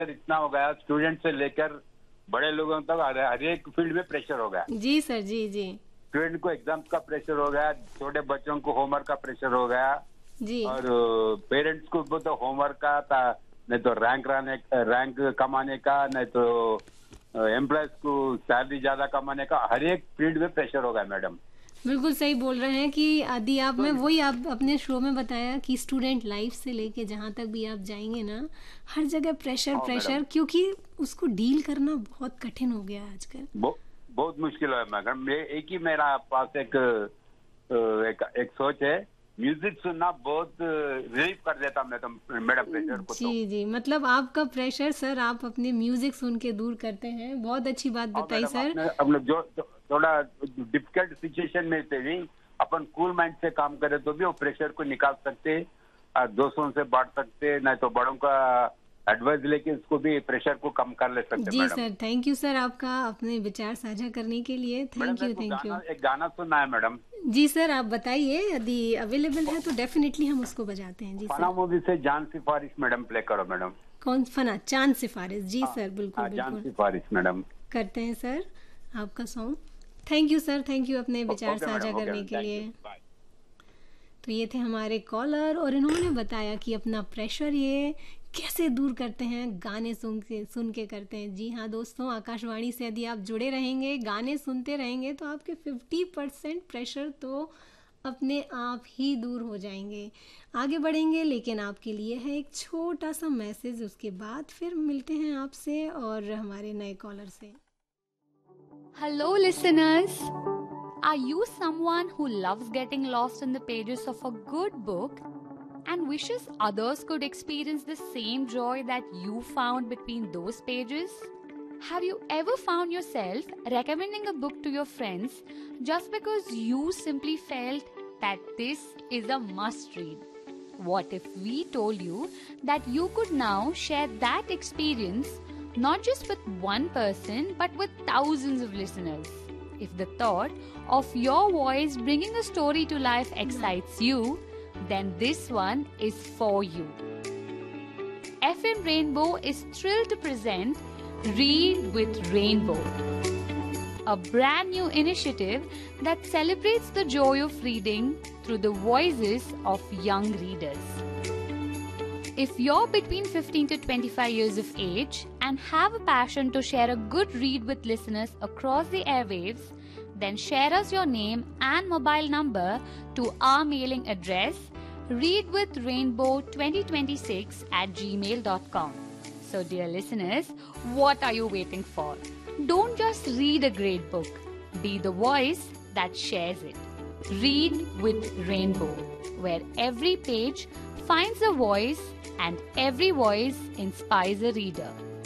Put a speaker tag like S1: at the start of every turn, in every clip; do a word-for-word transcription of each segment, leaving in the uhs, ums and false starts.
S1: इतना हो गया, स्टूडेंट से लेकर बड़े लोगों तक हर हर एक फील्ड में प्रेशर हो गया।
S2: जी सर, जी जी
S1: स्टूडेंट को एग्जाम्स का प्रेशर हो गया, छोटे बच्चों को होमवर्क का प्रेशर हो गया,
S2: जी
S1: और पेरेंट्स को भी तो होमवर्क का था, नहीं तो रैंक रहने रैंक कमाने का, नहीं तो एम्प्लॉयज को सैलरी ज्यादा कमाने का, हर एक फील्ड में प्रेशर हो गया मैडम।
S2: बिल्कुल सही बोल रहे हैं कि यदि आप
S1: तो
S2: में वही आप अपने शो में बताया कि स्टूडेंट लाइफ से लेके जहाँ तक भी आप जाएंगे ना, हर जगह प्रेशर
S1: हाँ मैडम,
S2: प्रेशर, क्योंकि उसको डील करना बहुत कठिन हो गया है आजकल।
S1: बहु- बहुत मुश्किल है मैडम। ये एक ही मेरा पास एक एक, एक सोच है, म्यूजिक सुनना बहुत रिलीफ कर देता मैं तो मैडम प्रेशर को। तो
S2: जी जी, मतलब आपका प्रेशर सर आप अपने म्यूजिक सुन के दूर करते हैं, बहुत अच्छी बात
S1: हाँ
S2: बताई
S1: मैडम,
S2: सर।
S1: अपने अपने जो जो- थोड़ा डिफिकल्ट सिचुएशन में थे भी अपन कूल माइंड से काम करे तो भी वो प्रेशर को निकाल सकते, और दोस्तों से बांट सकते, नहीं तो बड़ों का एडवाइस लेके उसको भी प्रेशर को कम कर ले सकते
S2: जी
S1: madam.
S2: Sir, thank you sir आपका अपने विचार साझा करने के लिए,
S1: मैडम
S2: थैंक
S1: मेरे
S2: यू
S1: को
S2: थैंक यू।
S1: गाना, एक गाना सुनना है मैडम।
S2: जी सर, आप बताइए, यदि अवेलेबल है तो डेफिनेटली हम उसको बजाते हैं। जी
S1: फना
S2: सर।
S1: मूवी से जान सिफारिश मैडम प्ले करो मैडम।
S2: कौन फना चांद सिफारिश? जी
S1: हाँ
S2: सर, बिल्कुल
S1: हाँ, जान
S2: बिल्कुल
S1: सिफारिश मैडम।
S2: करते हैं सर आपका song. Thank you sir, thank you अपने विचार
S1: ओके
S2: साझा
S1: मैडम, ओके
S2: करने
S1: मैडम,
S2: के
S1: थैंक यू,
S2: लिए।
S1: बाय।
S2: तो ये थे हमारे कॉलर और इन्होंने बताया कि अपना प्रेशर ये कैसे दूर करते हैं, गाने सुन के सुन के करते हैं। जी हाँ दोस्तों, आकाशवाणी से यदि आप जुड़े रहेंगे, गाने सुनते रहेंगे तो आपके फिफ्टी परसेंट प्रेशर तो अपने आप ही दूर हो जाएंगे। आगे बढ़ेंगे, लेकिन आपके लिए है एक छोटा सा मैसेज, उसके बाद फिर मिलते हैं आपसे और हमारे नए कॉलर से।
S3: Hello, listeners. Are you someone who loves getting lost in the pages of a good book and wishes others could experience the same joy that you found between those pages? Have you ever found yourself recommending a book to your friends just because you simply felt that this is a must read? What if we told you that you could now share that experience not just with one person but with thousands of listeners? If the thought of your voice bringing a story to life excites you, then this one is for you. F M Rainbow is thrilled to present Read with Rainbow, a brand new initiative that celebrates the joy of reading through the voices of young readers. If you're between fifteen to twenty-five years of age and have a passion to share a good read with listeners across the airwaves, then share us your name and mobile number to our mailing address readwithrainbow twenty twenty-six at gmail dot com. So dear listeners, what are you waiting for? Don't just read a great book. Be the voice that shares it. Read with Rainbow, where every page finds a voice and every voice inspires a reader.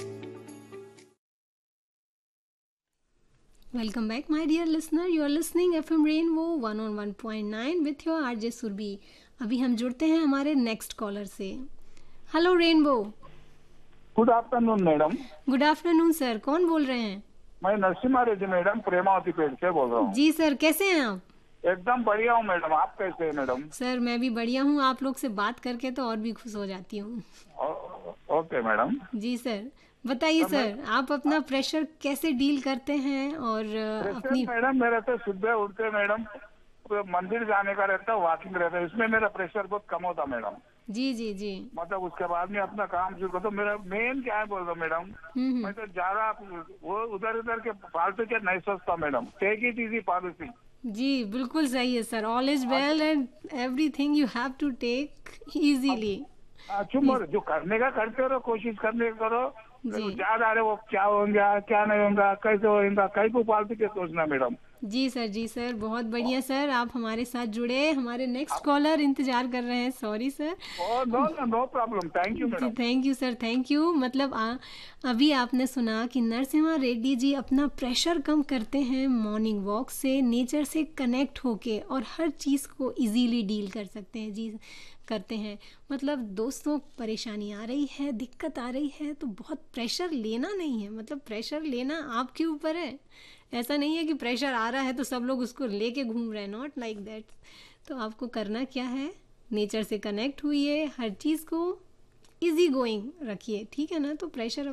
S2: Welcome back, my dear listener. You are listening F M Rainbow one oh one point nine with your R J Surabhi. अभी हम जुड़ते हैं हमारे next collar से। Hello rainbow.
S4: Good afternoon madam.
S2: Good afternoon sir, कौन बोल रहे हैं?
S4: मैं नरसिम्हा रेड्डी मैडम, प्रेमावती पेड़ से बोल रहा हूँ।
S2: जी सर, कैसे हैं आप?
S4: एकदम बढ़िया हूँ मैडम, आप कैसे हैं मैडम?
S2: सर मैं भी बढ़िया हूँ, आप लोग से बात करके तो और भी खुश हो जाती हूँ।
S4: Okay madam.
S2: जी सर, बताइए
S4: तो
S2: सर, आप अपना प्रेशर कैसे डील करते हैं? और अपनी
S4: मैडम मेरा तो सुबह उठते मैडम मंदिर जाने का रहता है, वॉकिंग रहता है, इसमें मेरा प्रेशर बहुत कम होता मैडम।
S2: जी जी जी,
S4: मतलब उसके बाद में अपना काम शुरू करता हूँ। मेरा मेन क्या है बोल रहा हूँ मैडम, मैं तो ज्यादा वो उधर उधर के फालतू के नहीं सोचता madam. Take it easy policy.
S2: जी बिल्कुल सही है sir, all is well and everything you have to take easily.
S4: चुप जो करने का करते रहो, कोशिश करने का करो। ज्यादा अरे वो क्या होगा क्या नहीं होगा कैसे होगा कहीं को फालतू के सोचना मैडम।
S2: जी सर, जी सर, बहुत बढ़िया सर, आप हमारे साथ जुड़े। हमारे नेक्स्ट कॉलर इंतजार कर रहे हैं। Sorry sir.
S4: No no problem, thank you madam.
S2: Thank you sir, thank you. मतलब आ, अभी आपने सुना कि नरसिम्हा रेड्डी जी अपना प्रेशर कम करते हैं मॉर्निंग वॉक से, नेचर से कनेक्ट होके, और हर चीज़ को इजीली डील कर सकते हैं। जी करते हैं, मतलब दोस्तों परेशानी आ रही है, दिक्कत आ रही है, तो बहुत प्रेशर लेना नहीं है। मतलब प्रेशर लेना आपके ऊपर है। ऐसा नहीं है कि प्रेशर आ रहा है तो सब लोग उसको लेके घूम रहे हैं, नॉट लाइक दैट। तो आपको करना क्या है, नेचर से कनेक्ट हुई है, हर चीज़ को इजी गोइंग रखिए, ठीक है ना, तो प्रेशर